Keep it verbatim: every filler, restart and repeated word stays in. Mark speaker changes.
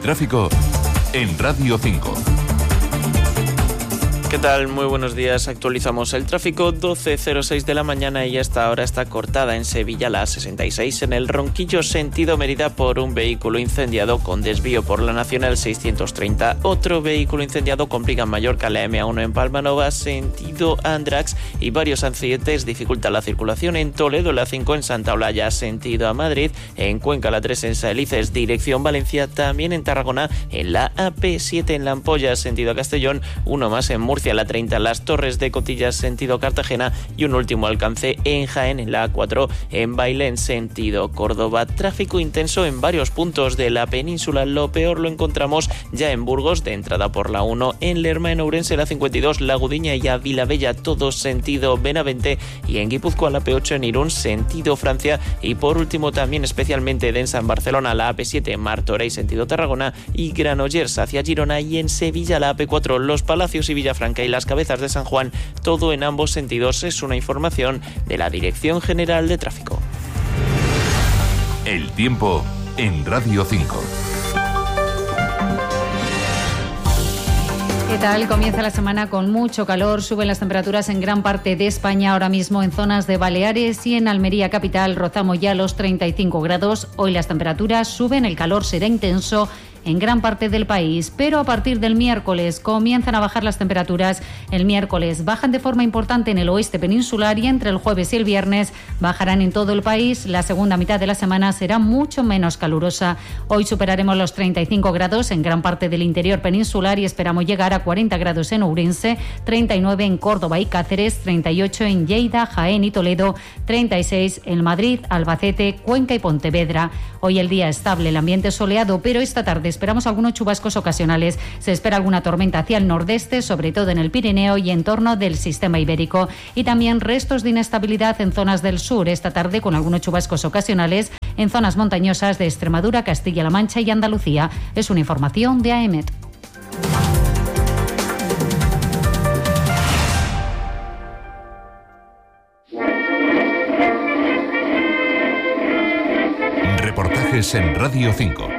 Speaker 1: tráfico en Radio cinco.
Speaker 2: ¿Qué tal? Muy buenos días. Actualizamos el tráfico, doce cero seis de la mañana y hasta ahora está cortada en Sevilla la A sesenta y seis en el Ronquillo sentido Mérida por un vehículo incendiado con desvío por la Nacional seiscientos treinta. Otro vehículo incendiado complica en Mallorca la eme uno en Palmanova sentido Andrax y varios accidentes dificultan la circulación en Toledo, la cinco en Santa Olalla sentido a Madrid, en Cuenca la tres en Saelices dirección Valencia, también en Tarragona en la A P siete en La Ampolla sentido a Castellón, uno más en Murcia la treinta Las Torres de Cotillas sentido Cartagena y un último alcance en Jaén en la A cuatro en Bailén sentido Córdoba. Tráfico intenso en varios puntos de la península. Lo peor lo encontramos ya en Burgos de entrada por la uno, en Lerma, en Ourense la cincuenta y dos, La Gudiña y a Vilabella todo sentido Benavente y en Guipúzcoa la P ocho en Irún sentido Francia y por último también especialmente densa en Barcelona la A P siete Martorell sentido Tarragona y Granollers hacia Girona y en Sevilla la A P cuatro Los Palacios y Villafranca y Las Cabezas de San Juan, todo en ambos sentidos. Es una información de la Dirección General de Tráfico.
Speaker 1: El tiempo en Radio cinco.
Speaker 3: ¿Qué tal? Comienza la semana con mucho calor, suben las temperaturas en gran parte de España, ahora mismo en zonas de Baleares y en Almería capital rozamos ya los treinta y cinco grados. Hoy las temperaturas suben, el calor será intenso en gran parte del país, pero a partir del miércoles comienzan a bajar las temperaturas. El miércoles bajan de forma importante en el oeste peninsular y entre el jueves y el viernes bajarán en todo el país. La segunda mitad de la semana será mucho menos calurosa. Hoy superaremos los treinta y cinco grados en gran parte del interior peninsular y esperamos llegar a cuarenta grados en Ourense, treinta y nueve en Córdoba y Cáceres, treinta y ocho en Lleida, Jaén y Toledo, treinta y seis en Madrid, Albacete, Cuenca y Pontevedra. Hoy el día estable, el ambiente soleado, pero esta tarde esperamos algunos chubascos ocasionales. Se espera alguna tormenta hacia el nordeste, sobre todo en el Pirineo y en torno del sistema ibérico. Y también restos de inestabilidad en zonas del sur esta tarde con algunos chubascos ocasionales en zonas montañosas de Extremadura, Castilla-La Mancha y Andalucía. Es una información de A E M E T.
Speaker 1: Reportajes en Radio cinco.